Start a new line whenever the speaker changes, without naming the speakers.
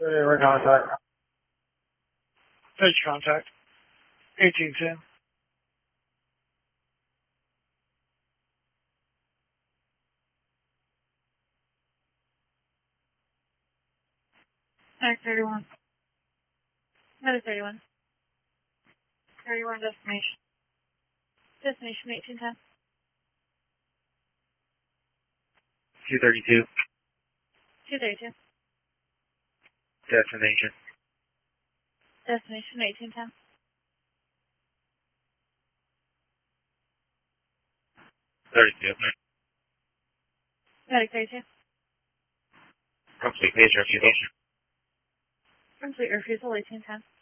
We're contact.
Edge contact. 1810.
Medic 31. Medic 31. 31 destination. Destination 1810.
232.
232.
Destination.
Destination 1810.
32.
Medic 32.
Complete page refusal.
Complete refusal 1810.